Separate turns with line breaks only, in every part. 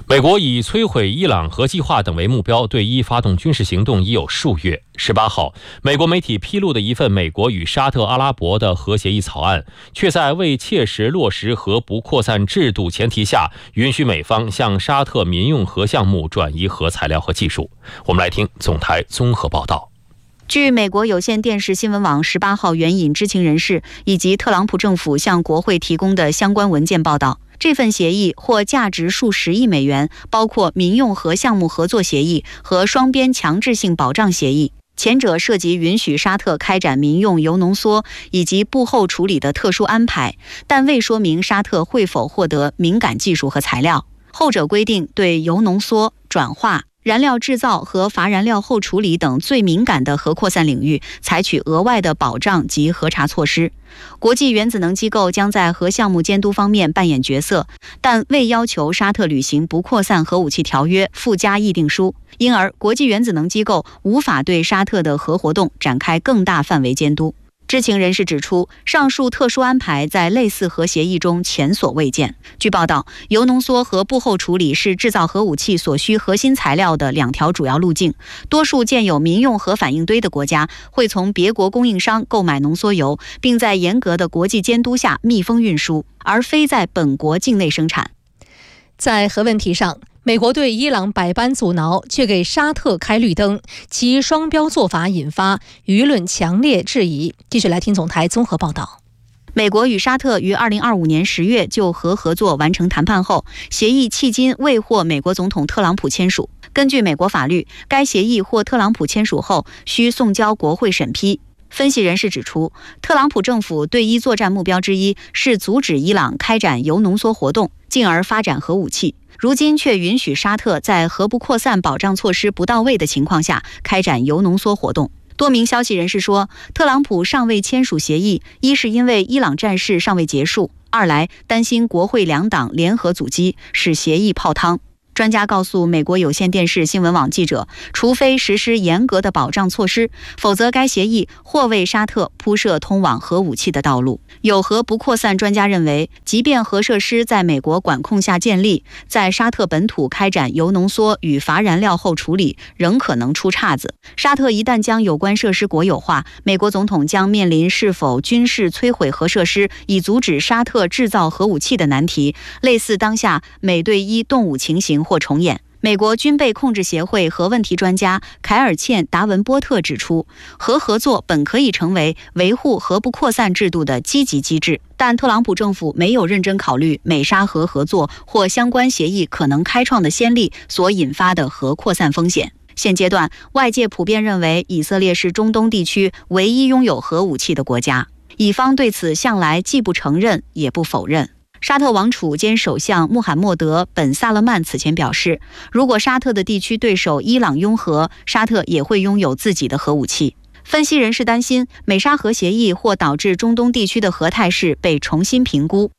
美国以摧毁伊朗核计划等为目标，对伊发动军事行动已有数月。18号，美国媒体披露的一份美国与沙特阿拉伯的核协议草案，却在未切实落实核不扩散制度前提下，允许美方向沙特民用核项目转移核材料和技术。我们来听总台综合报道。
据美国有线电视新闻网18号援引知情人士以及特朗普政府向国会提供的相关文件报道，这份协议或价值数十亿美元，包括民用核项目合作协议和双边强制性保障协议。前者涉及允许沙特开展民用铀浓缩以及步后处理的特殊安排，但未说明沙特会否获得敏感技术和材料。后者规定对铀浓缩、转化、燃料制造和乏燃料后处理等最敏感的核扩散领域采取额外的保障及核查措施。国际原子能机构将在核项目监督方面扮演角色，但未要求沙特履行不扩散核武器条约附加议定书，因而国际原子能机构无法对沙特的核活动展开更大范围监督。知情人士指出，上述特殊安排在类似核协议中前所未见。据报道，铀浓缩和步后处理是制造核武器所需核心材料的两条主要路径。多数建有民用核反应堆的国家会从别国供应商购买浓缩铀，并在严格的国际监督下密封运输，而非在本国境内生产。
在核问题上，美国对伊朗百般阻挠，却给沙特开绿灯，其双标做法引发舆论强烈质疑。继续来听总台综合报道。
美国与沙特于2025年10月就核合作完成谈判后，协议迄今未获美国总统特朗普签署。根据美国法律，该协议获特朗普签署后需送交国会审批。分析人士指出，特朗普政府对伊作战目标之一是阻止伊朗开展铀浓缩活动，进而发展核武器。如今却允许沙特在核不扩散保障措施不到位的情况下开展铀浓缩活动。多名消息人士说，特朗普尚未签署协议，一是因为伊朗战事尚未结束，二来担心国会两党联合阻击，使协议泡汤。专家告诉美国有线电视新闻网记者，除非实施严格的保障措施，否则该协议或为沙特铺设通往核武器的道路。有核不扩散专家认为，即便核设施在美国管控下建立，在沙特本土开展铀浓缩与乏燃料后处理仍可能出岔子。沙特一旦将有关设施国有化，美国总统将面临是否军事摧毁核设施以阻止沙特制造核武器的难题，类似当下美对伊动武情形或重演。美国军备控制协会核问题专家凯尔茜·达文波特指出，核合作本可以成为维护核不扩散制度的积极机制，但特朗普政府没有认真考虑美沙核合作或相关协议可能开创的先例所引发的核扩散风险。现阶段，外界普遍认为以色列是中东地区唯一拥有核武器的国家，以方对此向来既不承认也不否认。沙特王储兼首相穆罕默德·本·萨勒曼此前表示，如果沙特的地区对手伊朗拥核，沙特也会拥有自己的核武器。分析人士担心，美沙核协议或导致中东地区的核态势被重新评估。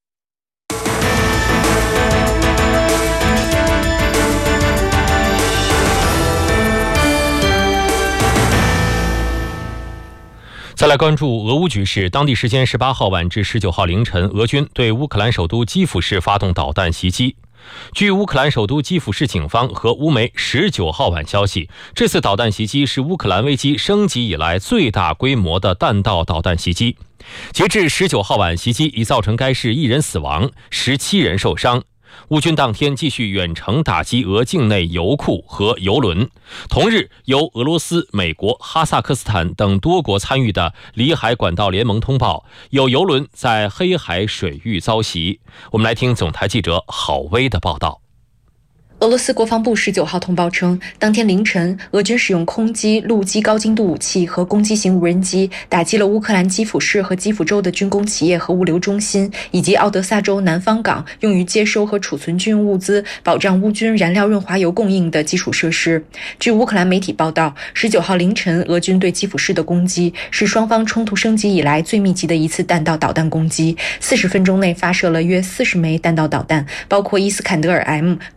再来关注俄乌局势。当地时间18号晚至19号凌晨，俄军对乌克兰首都基辅市发动导弹袭击。据乌克兰首都基辅市警方和乌媒19号晚消息，这次导弹袭击是乌克兰危机升级以来最大规模的弹道导弹袭击。截至19号晚，袭击已造成该市1人死亡，17人受伤。乌军当天继续远程打击俄境内油库和油轮。同日，由俄罗斯、美国、哈萨克斯坦等多国参与的里海管道联盟通报，有油轮在黑海水域遭袭。我们来听总台记者郝威的报道。
俄罗斯国防部19号通报称，当天凌晨，俄军使用空机、陆基高精度武器和攻击型无人机打击了乌克兰基辅市和基辅州的军工企业和物流中心，以及奥德萨州南方港用于接收和储存军用物资、保障乌军燃料润滑油供应的基础设施。据乌克兰媒体报道，19号凌晨，俄军对基辅市的攻击是双方冲突升级以来最密集的一次弹道导弹攻击，40分钟内发射了约40枚弹道导弹，包括伊斯坎德尔 M、锆石、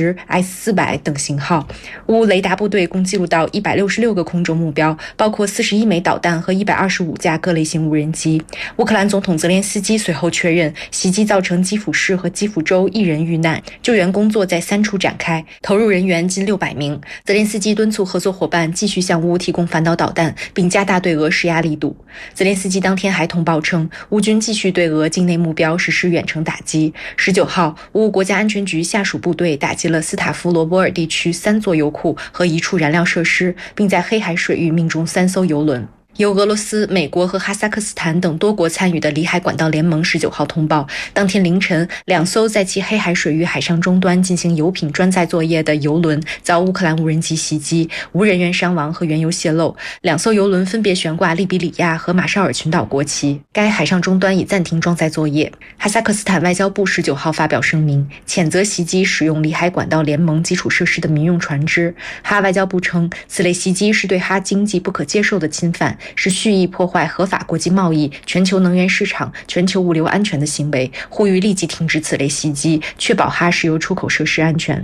10、S-400等型号。乌雷达部队共记录到166个空中目标，包括41枚导弹和125架各类型无人机。乌克兰总统泽连斯基随后确认，袭击造成基辅市和基辅州1人遇难，救援工作在3处展开，投入人员近600名。泽连斯基敦促合作伙伴继续向乌提供反导导弹，并加大对俄施压力度。泽连斯基当天还通报称，乌军继续对俄境内目标实施远程打击。19号，乌国家安全局下属部队打击了斯塔夫罗波尔地区3座油库和1处燃料设施，并在黑海水域命中3艘油轮。由俄罗斯、美国和哈萨克斯坦等多国参与的里海管道联盟19号通报，当天凌晨，2艘在其黑海水域海上终端进行油品专载作业的油轮遭乌克兰无人机袭击，无人员伤亡和原油泄漏。2艘油轮分别悬挂利比里亚和马绍尔群岛国旗。该海上终端已暂停装载作业。哈萨克斯坦外交部19号发表声明，谴责袭击使用里海管道联盟基础设施的民用船只。哈外交部称，此类袭击是对哈经济不可接受的侵犯，是蓄意破坏合法国际贸易、全球能源市场、全球物流安全的行为，呼吁立即停止此类袭击，确保哈石油出口设施安全。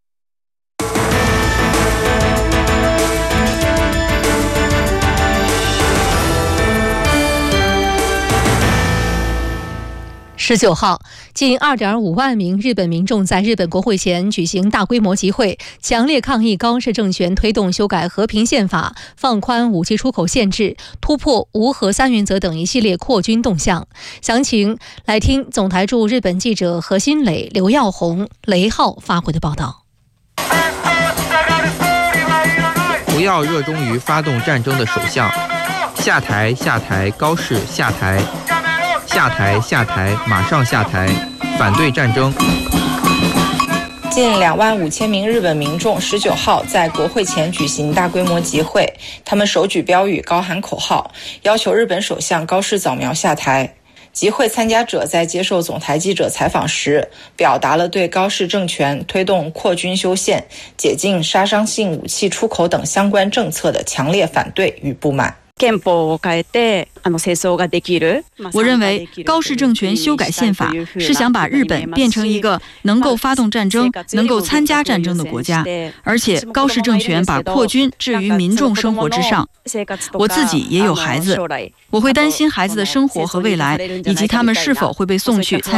19号，近2.5万名日本民众在日本国会前举行大规模集会，强烈抗议高市政权推动修改和平宪法、放宽武器出口限制、突破无核三原则等一系列扩军动向。详情来听总台驻日本记者何新磊、刘耀红、雷浩发回的报道。
不要热衷于发动战争的首相，下台下台，高市下台。下台下台，马上下台，反对战争。
近2万5千名日本民众19号在国会前举行大规模集会，他们手举标语，高喊口号，要求日本首相高市早苗下台。集会参加者在接受总台记者采访时，表达了对高市政权推动扩军修宪、解禁杀伤性武器出口等相关政策的强烈反对与不满。
我认为高市政权修改宪法是想把日本变成一个能够发动战争、能够参加战争的国家，而且高市政权把扩军置于民众生活之上。我自己也有孩子，我会担心孩子的生活和未来，以及他们是否会被送去参